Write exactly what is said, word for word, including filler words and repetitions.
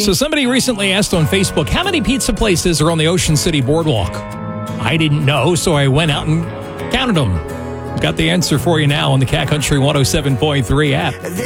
So somebody recently asked on Facebook, how many pizza places are on the Ocean City Boardwalk? I didn't know, so I went out and counted them. Got the answer for you now on the Cat Country one oh seven point three app.